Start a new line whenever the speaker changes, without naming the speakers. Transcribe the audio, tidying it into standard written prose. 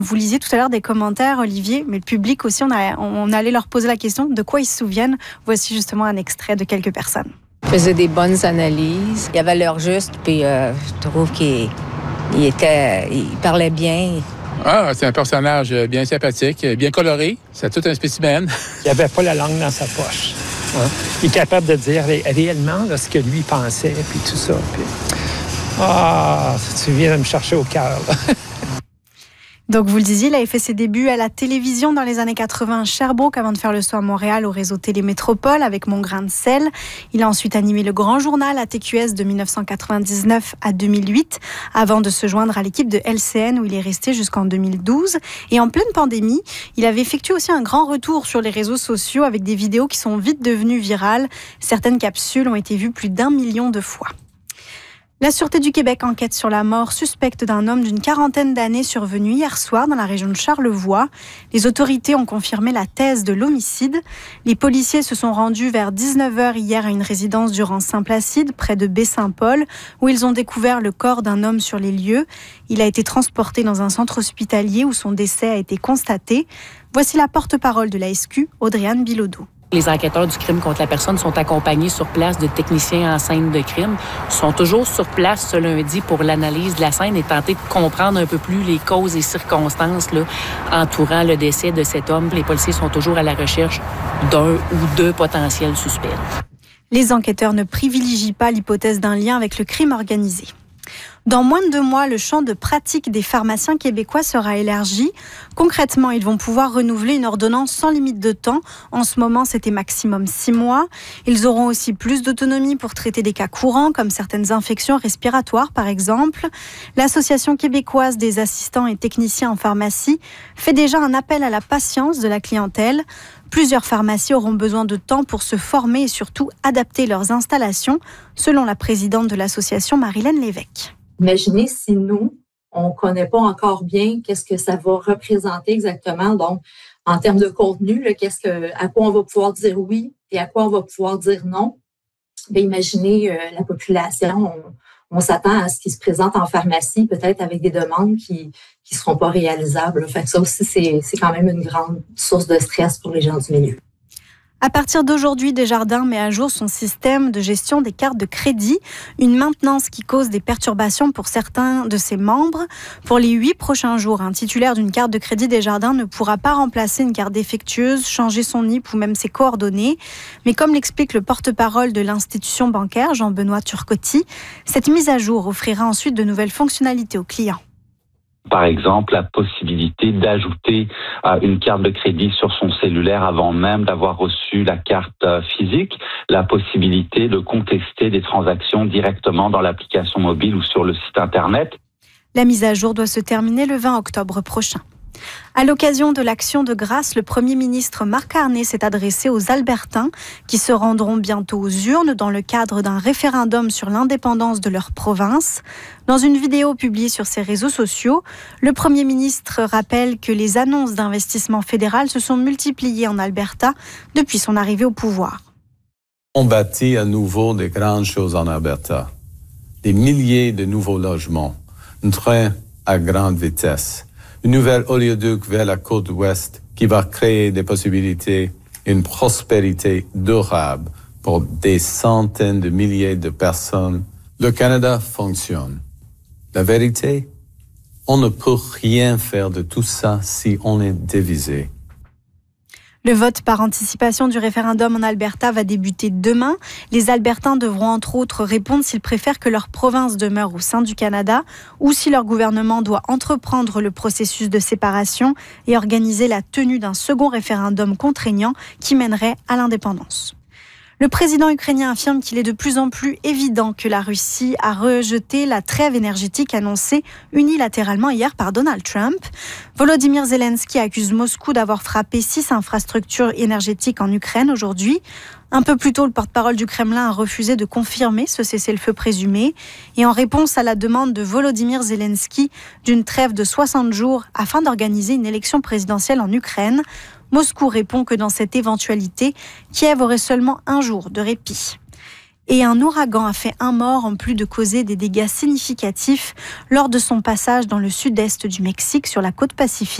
Vous lisiez tout à l'heure des commentaires, Olivier, mais le public aussi, on allait leur poser la question de quoi ils se souviennent. Voici justement un extrait de quelques personnes.
Ils faisaient des bonnes analyses. Il avait l'heure juste, puis je trouve qu'il parlait bien.
Ah, c'est un personnage bien sympathique, bien coloré. C'est tout un spécimen.
Il n'avait pas la langue dans sa poche. Hein? Il est capable de dire réellement là, ce que lui pensait, puis tout ça. Puis... tu viens de me chercher au cœur.
Donc, vous le disiez, il avait fait ses débuts à la télévision dans les années 80 à Sherbrooke avant de faire le saut à Montréal au réseau Télémétropole avec Mon Grain de Sel. Il a ensuite animé le Grand Journal à TQS de 1999 à 2008 avant de se joindre à l'équipe de LCN où il est resté jusqu'en 2012. Et en pleine pandémie, il avait effectué aussi un grand retour sur les réseaux sociaux avec des vidéos qui sont vite devenues virales. Certaines capsules ont été vues plus d'1 million de fois. La Sûreté du Québec enquête sur la mort suspecte d'un homme d'une quarantaine d'années survenu hier soir dans la région de Charlevoix. Les autorités ont confirmé la thèse de l'homicide. Les policiers se sont rendus vers 19h hier à une résidence du rang Saint-Placide, près de Baie-Saint-Paul, où ils ont découvert le corps d'un homme sur les lieux. Il a été transporté dans un centre hospitalier où son décès a été constaté. Voici la porte-parole de la SQ, Audrey-Anne Bilodeau.
Les enquêteurs du crime contre la personne sont accompagnés sur place de techniciens en scène de crime. Ils sont toujours sur place ce lundi pour l'analyse de la scène et tenter de comprendre un peu plus les causes et circonstances là, entourant le décès de cet homme. Les policiers sont toujours à la recherche d'un ou deux potentiels suspects.
Les enquêteurs ne privilégient pas l'hypothèse d'un lien avec le crime organisé. Dans moins de 2 mois, le champ de pratique des pharmaciens québécois sera élargi. Concrètement, ils vont pouvoir renouveler une ordonnance sans limite de temps. En ce moment, c'était maximum 6 mois. Ils auront aussi plus d'autonomie pour traiter des cas courants, comme certaines infections respiratoires, par exemple. L'Association québécoise des assistants et techniciens en pharmacie fait déjà un appel à la patience de la clientèle. Plusieurs pharmacies auront besoin de temps pour se former et surtout adapter leurs installations, selon la présidente de l'association, Marilène Lévesque.
Imaginez si nous, on ne connaît pas encore bien qu'est-ce que ça va représenter exactement. Donc, en termes de contenu, là, à quoi on va pouvoir dire oui et à quoi on va pouvoir dire non. Bien, imaginez la population, on s'attend à ce qu'ils se présentent en pharmacie, peut-être avec des demandes qui seront pas réalisables. Fait que ça aussi, c'est quand même une grande source de stress pour les gens du milieu.
À partir d'aujourd'hui, Desjardins met à jour son système de gestion des cartes de crédit, une maintenance qui cause des perturbations pour certains de ses membres. Pour les 8 prochains jours, un titulaire d'une carte de crédit Desjardins ne pourra pas remplacer une carte défectueuse, changer son NIP ou même ses coordonnées. Mais comme l'explique le porte-parole de l'institution bancaire, Jean-Benoît Turcotti, cette mise à jour offrira ensuite de nouvelles fonctionnalités aux clients.
Par exemple, la possibilité d'ajouter une carte de crédit sur son cellulaire avant même d'avoir reçu la carte physique, la possibilité de contester des transactions directement dans l'application mobile ou sur le site Internet.
La mise à jour doit se terminer le 20 octobre prochain. À l'occasion de l'Action de grâce, le Premier ministre Marc Carney s'est adressé aux Albertains qui se rendront bientôt aux urnes dans le cadre d'un référendum sur l'indépendance de leur province. Dans une vidéo publiée sur ses réseaux sociaux, le Premier ministre rappelle que les annonces d'investissement fédéral se sont multipliées en Alberta depuis son arrivée au pouvoir.
On bâtit à nouveau des grandes choses en Alberta. Des milliers de nouveaux logements, un train à grande vitesse, une nouvelle oléoduc vers la côte ouest qui va créer des possibilités, une prospérité durable pour des centaines de milliers de personnes. Le Canada fonctionne. La vérité, on ne peut rien faire de tout ça si on est divisé.
Le vote par anticipation du référendum en Alberta va débuter demain. Les Albertains devront entre autres répondre s'ils préfèrent que leur province demeure au sein du Canada ou si leur gouvernement doit entreprendre le processus de séparation et organiser la tenue d'un second référendum contraignant qui mènerait à l'indépendance. Le président ukrainien affirme qu'il est de plus en plus évident que la Russie a rejeté la trêve énergétique annoncée unilatéralement hier par Donald Trump. Volodymyr Zelensky accuse Moscou d'avoir frappé 6 infrastructures énergétiques en Ukraine aujourd'hui. Un peu plus tôt, le porte-parole du Kremlin a refusé de confirmer ce cessez-le-feu présumé. Et en réponse à la demande de Volodymyr Zelensky d'une trêve de 60 jours afin d'organiser une élection présidentielle en Ukraine, Moscou répond que dans cette éventualité, Kiev aurait seulement 1 jour de répit. Et un ouragan a fait un mort en plus de causer des dégâts significatifs lors de son passage dans le sud-est du Mexique sur la côte Pacifique.